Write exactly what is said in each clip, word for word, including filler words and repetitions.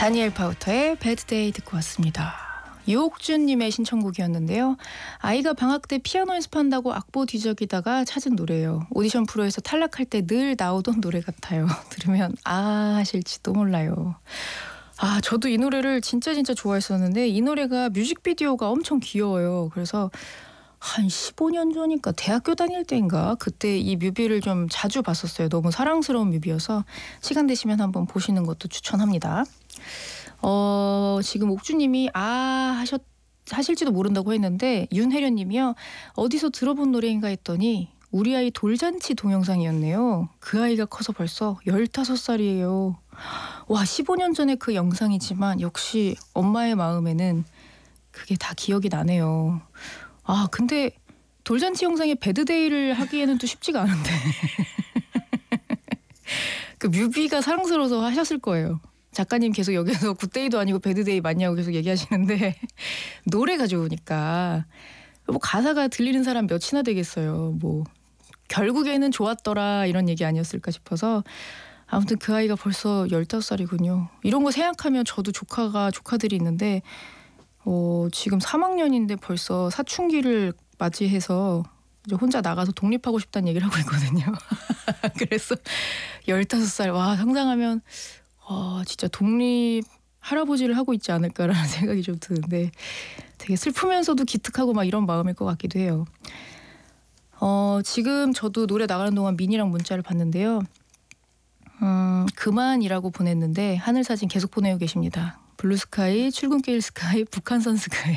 다니엘 파우터의 배드데이 듣고 왔습니다. 유옥준님의 신청곡이었는데요. 아이가 방학 때 피아노 연습한다고 악보 뒤적이다가 찾은 노래예요. 오디션 프로에서 탈락할 때 늘 나오던 노래 같아요. 들으면 아 하실지도 몰라요. 아 저도 이 노래를 진짜 진짜 좋아했었는데 이 노래가 뮤직비디오가 엄청 귀여워요. 그래서 한 십오 년 전이니까 대학교 다닐 때인가 그때 이 뮤비를 좀 자주 봤었어요. 너무 사랑스러운 뮤비여서 시간 되시면 한번 보시는 것도 추천합니다. 어, 지금 옥주님이 아 하셨 하실지도 모른다고 했는데 윤혜련님이요. 어디서 들어본 노래인가 했더니 우리 아이 돌잔치 동영상이었네요. 그 아이가 커서 벌써 열다섯 살이에요. 와 십오 년 전에 그 영상이지만 역시 엄마의 마음에는 그게 다 기억이 나네요. 아 근데 돌잔치 영상에 배드데이를 하기에는 또 쉽지가 않은데 그 뮤비가 사랑스러워서 하셨을 거예요. 작가님 계속 여기서 굿데이도 아니고 배드데이 맞냐고 계속 얘기하시는데 노래가 좋으니까 뭐 가사가 들리는 사람 몇이나 되겠어요. 뭐 결국에는 좋았더라 이런 얘기 아니었을까 싶어서 아무튼 그 아이가 벌써 열다섯 살이군요. 이런 거 생각하면 저도 조카가 조카들이 있는데 어, 지금 삼 학년인데 벌써 사춘기를 맞이해서 이제 혼자 나가서 독립하고 싶다는 얘기를 하고 있거든요. 그래서 열다섯 살 와 상상하면 와 진짜 독립 할아버지를 하고 있지 않을까라는 생각이 좀 드는데 되게 슬프면서도 기특하고 막 이런 마음일 것 같기도 해요. 어, 지금 저도 노래 나가는 동안 미니랑 문자를 봤는데요. 음, 그만이라고 보냈는데 하늘 사진 계속 보내고 계십니다. 블루스카이, 출근길 스카이, 북한산 스카이.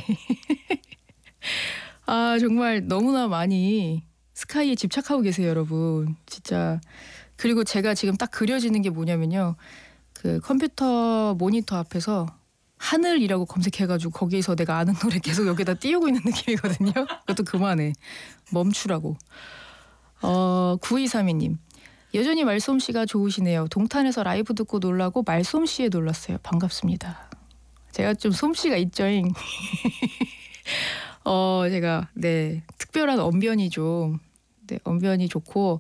아 정말 너무나 많이 스카이에 집착하고 계세요 여러분. 진짜. 그리고 제가 지금 딱 그려지는 게 뭐냐면요. 그 컴퓨터 모니터 앞에서 하늘이라고 검색해가지고 거기서 내가 아는 노래 계속 여기다 띄우고 있는 느낌이거든요. 그것도 그만해. 멈추라고. 어, 구이삼이 님. 여전히 말솜씨가 좋으시네요. 동탄에서 라이브 듣고 놀라고 말솜씨에 놀랐어요. 반갑습니다. 제가 좀 솜씨가 있죠잉. 어, 제가 네 특별한 언변이 좀 네, 언변이 좋고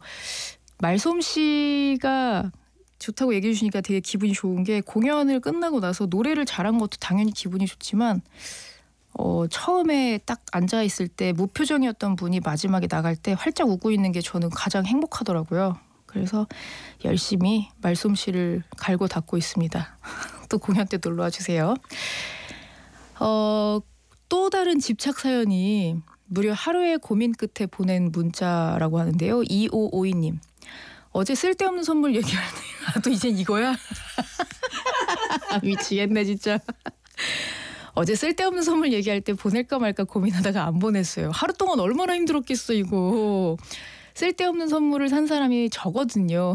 말솜씨가 좋다고 얘기해 주시니까 되게 기분이 좋은 게 공연을 끝나고 나서 노래를 잘한 것도 당연히 기분이 좋지만 어, 처음에 딱 앉아 있을 때 무표정이었던 분이 마지막에 나갈 때 활짝 웃고 있는 게 저는 가장 행복하더라고요. 그래서 열심히 말솜씨를 갈고 닦고 있습니다. 또 공연 때 놀러와 주세요. 어, 또 다른 집착 사연이 무려 하루의 고민 끝에 보낸 문자라고 하는데요. 이오오이 님. 어제 쓸데없는 선물 얘기하네. 아, 또 이젠 이거야? 미치겠네 진짜. 어제 쓸데없는 선물 얘기할 때 보낼까 말까 고민하다가 안 보냈어요. 하루 동안 얼마나 힘들었겠어 이거. 쓸데없는 선물을 산 사람이 저거든요.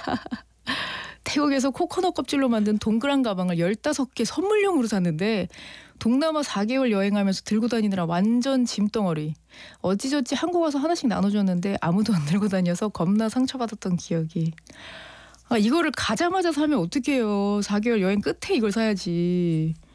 태국에서 코코넛 껍질로 만든 동그란 가방을 열다섯 개 선물용으로 샀는데 동남아 사 개월 여행하면서 들고 다니느라 완전 짐덩어리. 어찌저찌 한국 와서 하나씩 나눠줬는데 아무도 안 들고 다녀서 겁나 상처받았던 기억이. 아 이거를 가자마자 사면 어떡해요. 사 개월 여행 끝에 이걸 사야지.